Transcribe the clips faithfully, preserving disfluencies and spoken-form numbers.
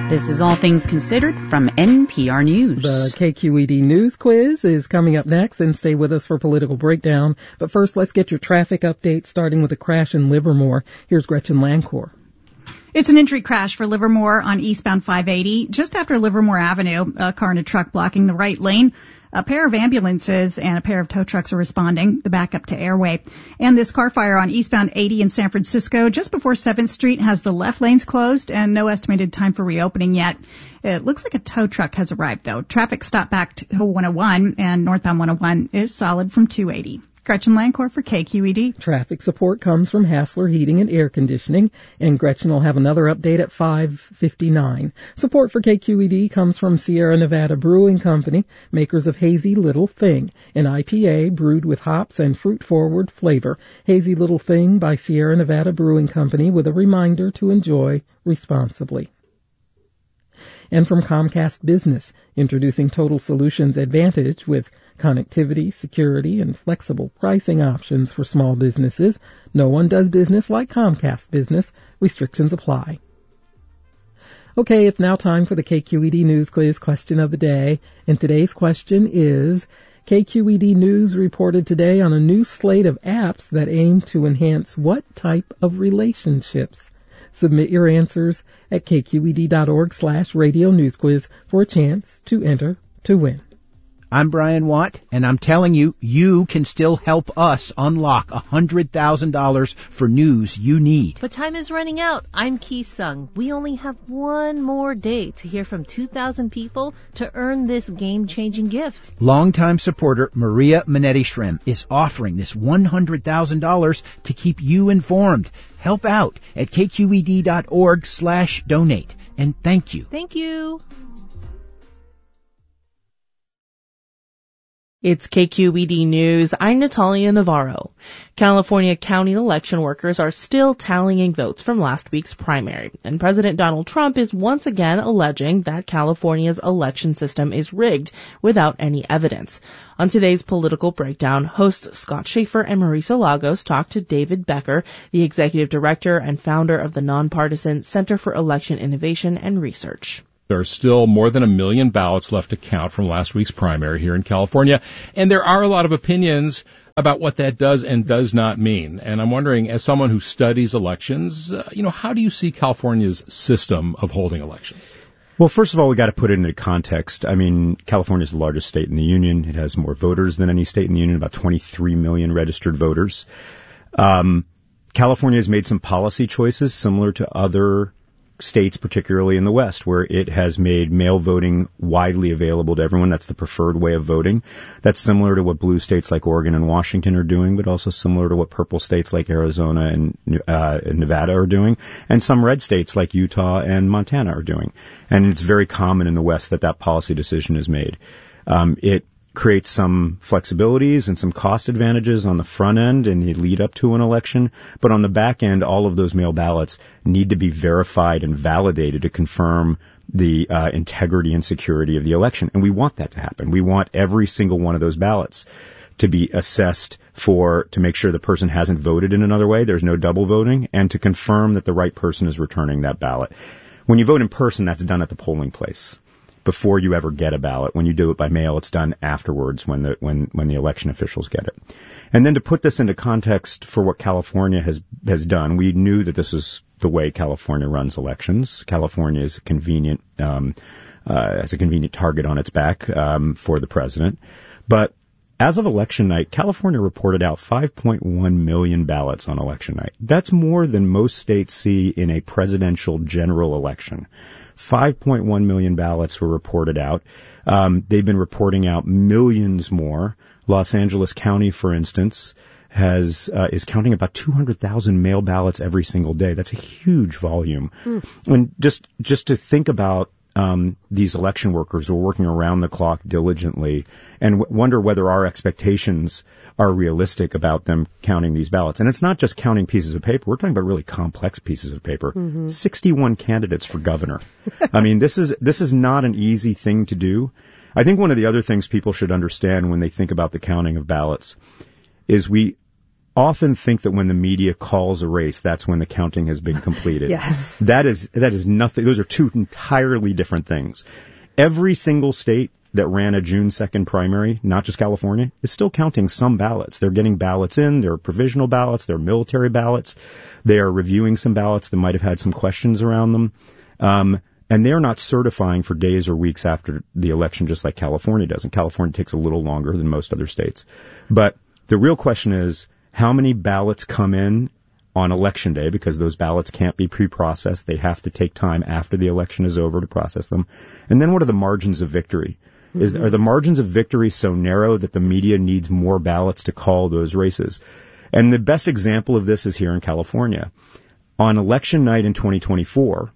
This is All Things Considered from N P R News. The K Q E D News Quiz is coming up next, and stay with us for Political Breakdown. But first, let's get your traffic update, starting with a crash in Livermore. Here's Gretchen Lancourt. It's an entry crash for Livermore on eastbound five eighty. Just after Livermore Avenue, a car and a truck blocking the right lane. A pair of ambulances and a pair of tow trucks are responding, the backup to Airway. And this car fire on eastbound eighty in San Francisco, just before seventh Street, has the left lanes closed and no estimated time for reopening yet. It looks like a tow truck has arrived, though. Traffic stopped back to one oh one, and northbound one oh one is solid from two eighty. Gretchen Lancourt for K Q E D. Traffic support comes from Hassler Heating and Air Conditioning, and Gretchen will have another update at five fifty-nine. Support for K Q E D comes from Sierra Nevada Brewing Company, makers of Hazy Little Thing, an I P A brewed with hops and fruit-forward flavor. Hazy Little Thing by Sierra Nevada Brewing Company, with a reminder to enjoy responsibly. And from Comcast Business, introducing Total Solutions Advantage with connectivity, security, and flexible pricing options for small businesses. No one does business like Comcast Business. Restrictions apply. Okay, it's now time for the K Q E D News Quiz question of the day. And today's question is, K Q E D News reported today on a new slate of apps that aim to enhance what type of relationships? Submit your answers at kqed.org slash radio news quiz for a chance to enter to win. I'm Brian Watt, and I'm telling you, you can still help us unlock one hundred thousand dollars for news you need. But time is running out. I'm Ki Sung. We only have one more day to hear from two thousand people to earn this game-changing gift. Longtime supporter Maria Minetti-Shrim is offering this one hundred thousand dollars to keep you informed. Help out at kqed.org slash donate. And thank you. Thank you. It's K Q E D News. I'm Natalia Navarro. California county election workers are still tallying votes from last week's primary, and President Donald Trump is once again alleging that California's election system is rigged without any evidence. On today's Political Breakdown, hosts Scott Schaefer and Marisa Lagos talk to David Becker, the executive director and founder of the nonpartisan Center for Election Innovation and Research. There are still more than a million ballots left to count from last week's primary here in California, and there are a lot of opinions about what that does and does not mean. And I'm wondering, as someone who studies elections, uh, you know, how do you see California's system of holding elections? Well, first of all, we got to put it into context. I mean, California is the largest state in the union. It has more voters than any state in the union, about twenty-three million registered voters. Um, California has made some policy choices similar to other states, particularly in the West, where it has made mail voting widely available to everyone. That's the preferred way of voting. That's similar to what blue states like Oregon and Washington are doing, but also similar to what purple states like Arizona and, uh, and Nevada are doing, and some red states like Utah and Montana are doing. And it's very common in the West that that policy decision is made. Um, it creates some flexibilities and some cost advantages on the front end and the lead up to an election. But on the back end, all of those mail ballots need to be verified and validated to confirm the uh, integrity and security of the election. And we want that to happen. We want every single one of those ballots to be assessed for, to make sure the person hasn't voted in another way, there's no double voting, and to confirm that the right person is returning that ballot. When you vote in person, that's done at the polling place before you ever get a ballot. When you do it by mail, it's done afterwards when the when when the election officials get it. And then to put this into context for what California has has done, we knew that this is the way California runs elections. California is a convenient um, uh, has a convenient target on its back um, for the president. But as of election night, California reported out five point one million ballots on election night. That's more than most states see in a presidential general election. five point one million ballots were reported out. Um, they've been reporting out millions more. Los Angeles County, for instance, has uh, is counting about two hundred thousand mail ballots every single day. That's a huge volume. Mm. And just just to think about um, these election workers who are working around the clock diligently, and w- wonder whether our expectations are realistic about them counting these ballots. And it's not just counting pieces of paper. We're talking about really complex pieces of paper. Mm-hmm. sixty-one candidates for governor. I mean, this is this is not an easy thing to do. I think one of the other things people should understand when they think about the counting of ballots is we often think that when the media calls a race, that's when the counting has been completed. Yes. That is, that is nothing. Those are two entirely different things. Every single state that ran a June second primary, not just California, is still counting some ballots. They're getting ballots in. There are provisional ballots. There are military ballots. They are reviewing some ballots that might have had some questions around them. Um, and they're not certifying for days or weeks after the election, just like California does. And California takes a little longer than most other states. But the real question is, how many ballots come in on election day, because those ballots can't be pre-processed. They have to take time after the election is over to process them. And then what are the margins of victory? Is, are the margins of victory so narrow that the media needs more ballots to call those races? And the best example of this is here in California. On election night in twenty twenty-four,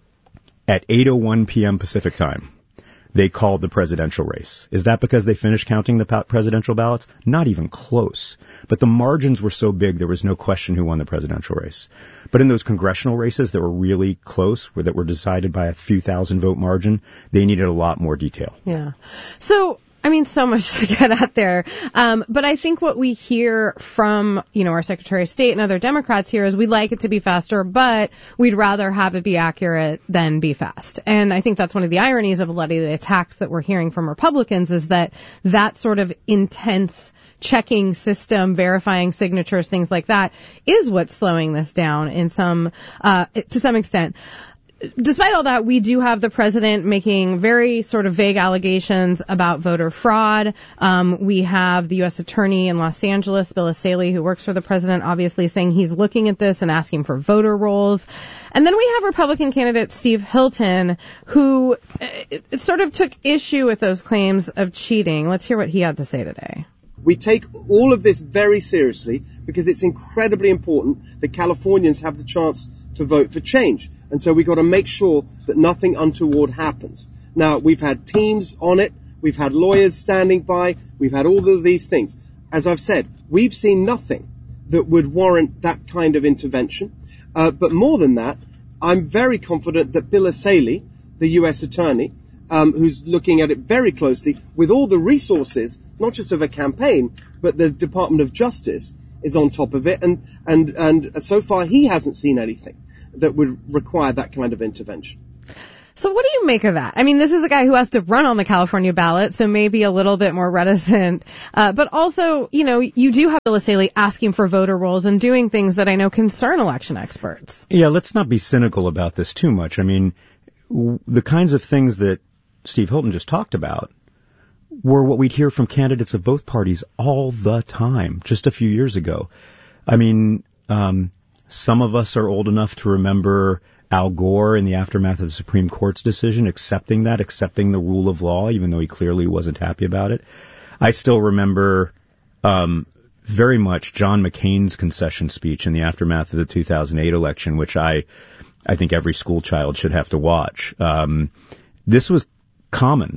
at eight oh one p.m. Pacific time, they called the presidential race. Is that because they finished counting the presidential ballots? Not even close. But the margins were so big, there was no question who won the presidential race. But in those congressional races that were really close, that were decided by a few thousand vote margin, they needed a lot more detail. Yeah. So, I mean, so much to get at there. Um, but I think what we hear from, you know, our Secretary of State and other Democrats here is we'd like it to be faster, but we'd rather have it be accurate than be fast. And I think that's one of the ironies of a lot of the attacks that we're hearing from Republicans is that that sort of intense checking system, verifying signatures, things like that, is what's slowing this down in some, uh, to some extent. Despite all that, we do have the president making very sort of vague allegations about voter fraud. Um, we have the U S attorney in Los Angeles, Bill Essayli, who works for the president, obviously saying he's looking at this and asking for voter rolls. And then we have Republican candidate Steve Hilton, who uh, sort of took issue with those claims of cheating. Let's hear what he had to say today. We take all of this very seriously because it's incredibly important that Californians have the chance to vote for change. And so we've got to make sure that nothing untoward happens. Now, we've had teams on it. We've had lawyers standing by. We've had all of these things. As I've said, we've seen nothing that would warrant that kind of intervention. Uh, but more than that, I'm very confident that Bill Essayli, the U S attorney, um, who's looking at it very closely with all the resources, not just of a campaign, but the Department of Justice is on top of it. And, and, and so far he hasn't seen anything that would require that kind of intervention. So what do you make of that? I mean, this is a guy who has to run on the California ballot, so maybe a little bit more reticent. Uh, but also, you know, you do have Bill Essayli asking for voter rolls and doing things that I know concern election experts. Yeah, let's not be cynical about this too much. I mean, w- the kinds of things that Steve Hilton just talked about were what we'd hear from candidates of both parties all the time just a few years ago. I mean, um, some of us are old enough to remember Al Gore in the aftermath of the Supreme Court's decision, accepting that, accepting the rule of law, even though he clearly wasn't happy about it. I still remember um, very much John McCain's concession speech in the aftermath of the two thousand eight election, which I, I think every school child should have to watch. Um, this was common,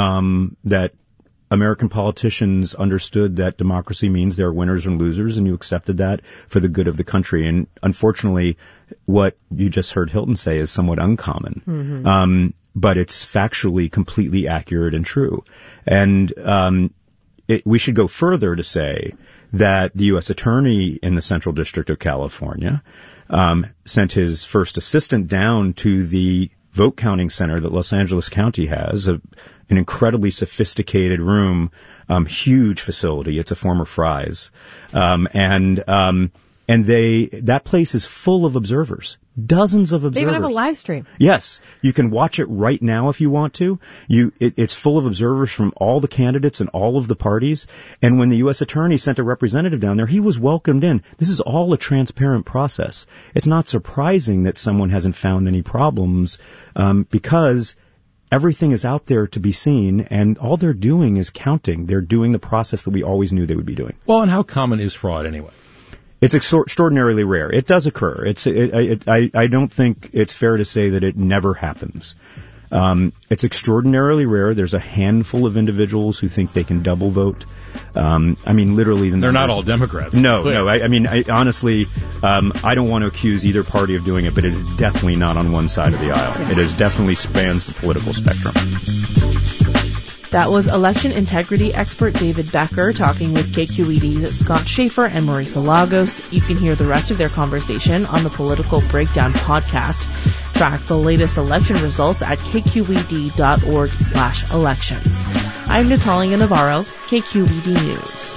um, that American politicians understood that democracy means there are winners and losers, and you accepted that for the good of the country. And unfortunately, what you just heard Hilton say is somewhat uncommon. Mm-hmm. Um, but it's factually completely accurate and true. And um, it, we should go further to say that the U S attorney in the Central District of California um, sent his first assistant down to the vote counting center that Los Angeles County has, a, an incredibly sophisticated room, um, huge facility. It's a former Fry's. Um, and, um, and they, that place is full of observers. Dozens of observers. They even have a live stream. Yes. You can watch it right now if you want to. You, it, it's full of observers from all the candidates and all of the parties. And when the U S attorney sent a representative down there, he was welcomed in. This is all a transparent process. It's not surprising that someone hasn't found any problems, um, because everything is out there to be seen, and all they're doing is counting. They're doing the process that we always knew they would be doing. Well, and how common is fraud anyway? It's extraordinarily rare. It does occur. It's. It, it, I. I don't think it's fair to say that it never happens. Um, it's extraordinarily rare. There's a handful of individuals who think they can double vote. Um, I mean, literally, the they're numbers, not all Democrats. No, no. I, I mean, I, honestly, um, I don't want to accuse either party of doing it, but it is definitely not on one side of the aisle. It is definitely spans the political spectrum. That was election integrity expert David Becker talking with K Q E D's Scott Schaefer and Marisa Lagos. You can hear the rest of their conversation on the Political Breakdown podcast. Track the latest election results at kqed.org slash elections. I'm Natalia Navarro, K Q E D News.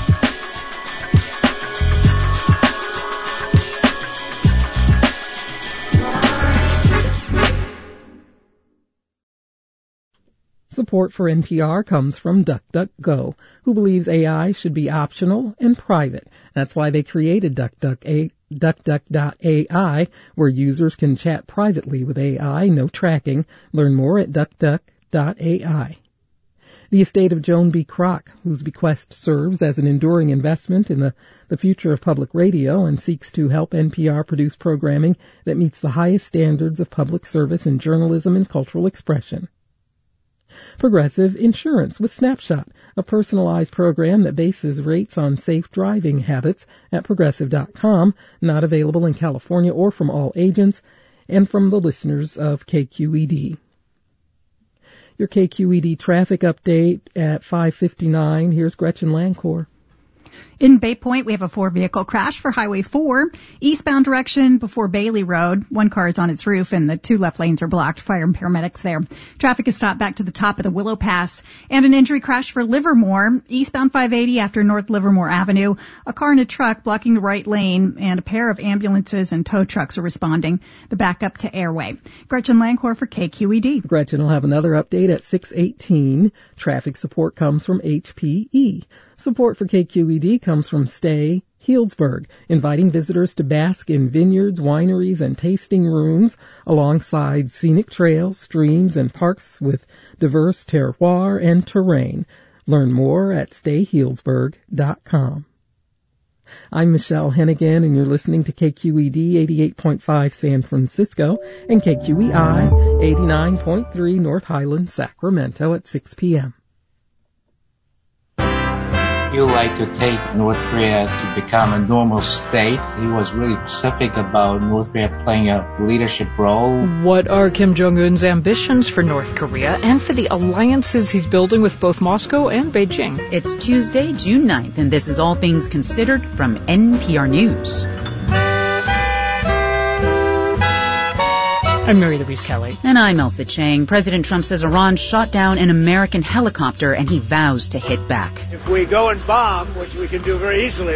Support for N P R comes from DuckDuckGo, who believes A I should be optional and private. That's why they created DuckDuck DuckDuck dot A I, where users can chat privately with A I, no tracking. Learn more at DuckDuck dot A I. The estate of Joan B. Kroc, whose bequest serves as an enduring investment in the, the future of public radio and seeks to help N P R produce programming that meets the highest standards of public service in journalism and cultural expression. Progressive Insurance with Snapshot, a personalized program that bases rates on safe driving habits at progressive dot com, not available in California or from all agents, and from the listeners of K Q E D. Your K Q E D traffic update at five fifty-nine. Here's Gretchen Lancourt. In Bay Point, we have a four-vehicle crash for Highway four, eastbound direction before Bailey Road. One car is on its roof, and the two left lanes are blocked. Fire and paramedics there. Traffic is stopped back to the top of the Willow Pass. And an injury crash for Livermore, eastbound five eighty after North Livermore Avenue. A car and a truck blocking the right lane, and a pair of ambulances and tow trucks are responding. The backup to Airway. Gretchen Lancourt for K Q E D. Gretchen will have another update at six eighteen. Traffic support comes from H P E. Support for K Q E D comes from Stay Healdsburg, inviting visitors to bask in vineyards, wineries, and tasting rooms alongside scenic trails, streams, and parks with diverse terroir and terrain. Learn more at stay healdsburg dot com. I'm Michelle Hennigan, and you're listening to K Q E D eighty-eight point five San Francisco and K Q E I eighty-nine point three North Highlands, Sacramento at six p.m. He would like to take North Korea to become a normal state. He was really specific about North Korea playing a leadership role. What are Kim Jong-un's ambitions for North Korea and for the alliances he's building with both Moscow and Beijing? It's Tuesday, June ninth, and this is All Things Considered from N P R News. I'm Mary Louise Kelly. And I'm Elsa Chang. President Trump says Iran shot down an American helicopter, and he vows to hit back. If we go and bomb, which we can do very easily,